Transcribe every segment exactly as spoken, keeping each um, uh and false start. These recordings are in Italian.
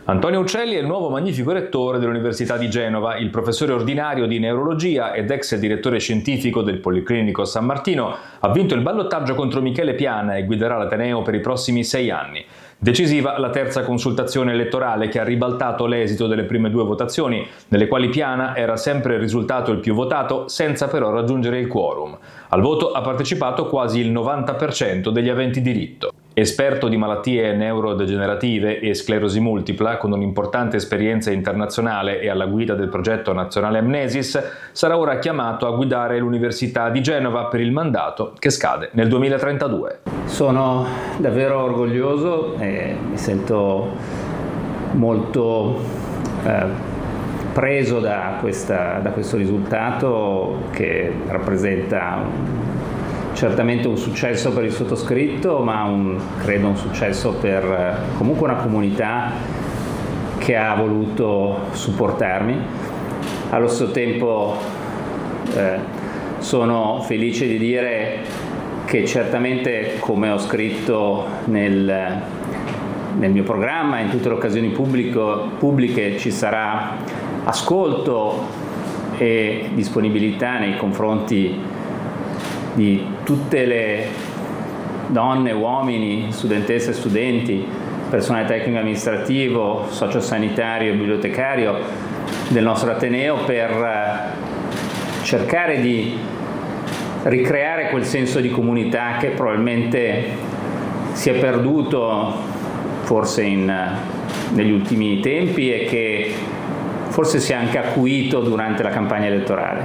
Antonio Uccelli è il nuovo magnifico rettore dell'Università di Genova. Il professore ordinario di neurologia ed ex direttore scientifico del Policlinico San Martino ha vinto il ballottaggio contro Michele Piana e guiderà l'Ateneo per i prossimi sei anni. Decisiva la terza consultazione elettorale che ha ribaltato l'esito delle prime due votazioni, nelle quali Piana era sempre risultato il più votato senza però raggiungere il quorum. Al voto ha partecipato quasi il novanta per cento degli aventi diritto. Esperto di malattie neurodegenerative e sclerosi multipla, con un'importante esperienza internazionale e alla guida del progetto nazionale Amnesis, sarà ora chiamato a guidare l'Università di Genova per il mandato che scade nel duemilatrentadue. Sono davvero orgoglioso e mi sento molto eh, preso da, questa, da questo risultato che rappresenta certamente un successo per il sottoscritto, ma un, credo un successo per eh, comunque una comunità che ha voluto supportarmi. Allo stesso tempo eh, sono felice di dire che certamente, come ho scritto nel, nel mio programma, in tutte le occasioni pubblico, pubbliche, ci sarà ascolto e disponibilità nei confronti di tutte le donne, uomini, studentesse e studenti, personale tecnico amministrativo, sociosanitario e bibliotecario del nostro Ateneo per cercare di ricreare quel senso di comunità che probabilmente si è perduto forse in, negli ultimi tempi e che forse si è anche acuito durante la campagna elettorale.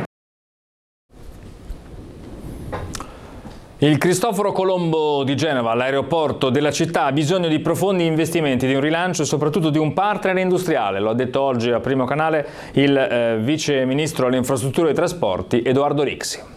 Il Cristoforo Colombo di Genova, l'aeroporto della città, ha bisogno di profondi investimenti, di un rilancio e soprattutto di un partner industriale. Lo ha detto oggi a Primo Canale il eh, vice ministro alle infrastrutture e ai trasporti Edoardo Rixi.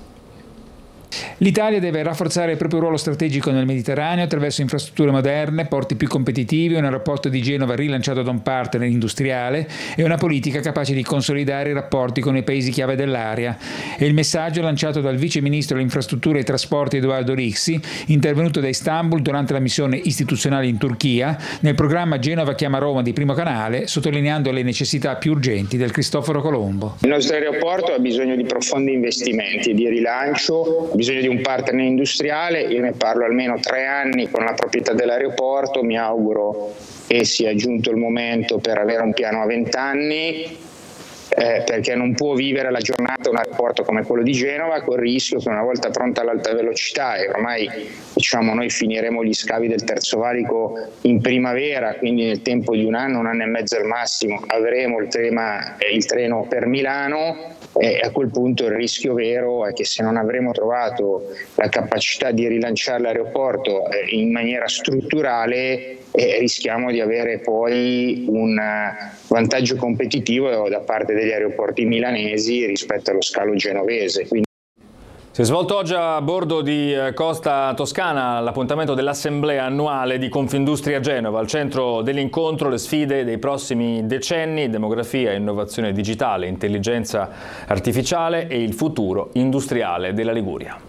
L'Italia deve rafforzare il proprio ruolo strategico nel Mediterraneo attraverso infrastrutture moderne, porti più competitivi, un aeroporto di Genova rilanciato da un partner industriale e una politica capace di consolidare i rapporti con i paesi chiave dell'area. È il messaggio lanciato dal vice ministro delle infrastrutture e ai trasporti Edoardo Rixi, intervenuto da Istanbul durante la missione istituzionale in Turchia, nel programma Genova chiama Roma di Primo Canale, sottolineando le necessità più urgenti del Cristoforo Colombo. Il nostro aeroporto ha bisogno di profondi investimenti, di rilancio, ha bisogno di un partner industriale. Io ne parlo almeno tre anni con la proprietà dell'aeroporto, mi auguro che sia giunto il momento per avere un piano a vent'anni, eh, perché non può vivere la giornata un aeroporto come quello di Genova col rischio che una volta pronta all'alta velocità, e ormai diciamo noi finiremo gli scavi del terzo valico in primavera, quindi nel tempo di un anno, un anno e mezzo al massimo, avremo il, tema, eh, il treno per Milano. E a quel punto il rischio vero è che se non avremo trovato la capacità di rilanciare l'aeroporto in maniera strutturale eh, rischiamo di avere poi un vantaggio competitivo da parte degli aeroporti milanesi rispetto allo scalo genovese. Quindi si è svolto oggi a bordo di Costa Toscana l'appuntamento dell'assemblea annuale di Confindustria Genova. Al centro dell'incontro le sfide dei prossimi decenni, demografia, innovazione digitale, intelligenza artificiale e il futuro industriale della Liguria.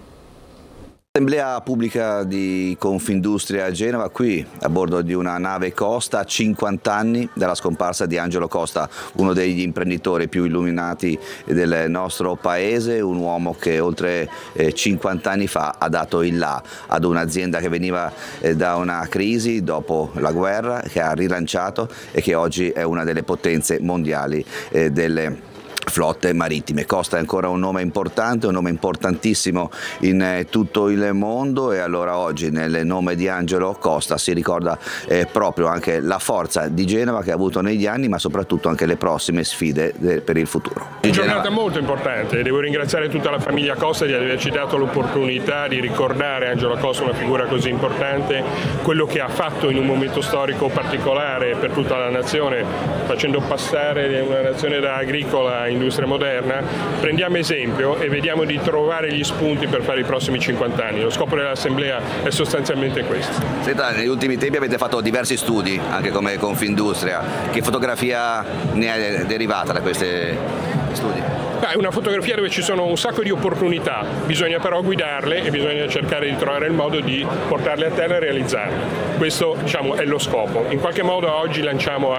Assemblea pubblica di Confindustria a Genova, qui a bordo di una nave Costa, a cinquanta anni dalla scomparsa di Angelo Costa, uno degli imprenditori più illuminati del nostro paese, un uomo che oltre cinquanta anni fa ha dato il là ad un'azienda che veniva da una crisi dopo la guerra, che ha rilanciato e che oggi è una delle potenze mondiali delle flotte marittime. Costa è ancora un nome importante, un nome importantissimo in tutto il mondo, e allora oggi nel nome di Angelo Costa si ricorda eh, proprio anche la forza di Genova che ha avuto negli anni, ma soprattutto anche le prossime sfide de- per il futuro. Una giornata molto importante, devo ringraziare tutta la famiglia Costa di averci dato l'opportunità di ricordare Angelo Costa, una figura così importante, quello che ha fatto in un momento storico particolare per tutta la nazione, facendo passare una nazione da agricola a industria moderna. Prendiamo esempio e vediamo di trovare gli spunti per fare i prossimi cinquanta anni. Lo scopo dell'assemblea è sostanzialmente questo. Senta, negli ultimi tempi avete fatto diversi studi, anche come Confindustria. Che fotografia ne è derivata da questi studi? È una fotografia dove ci sono un sacco di opportunità, bisogna però guidarle e bisogna cercare di trovare il modo di portarle a terra e realizzarle. Questo, diciamo, è lo scopo. In qualche modo oggi lanciamo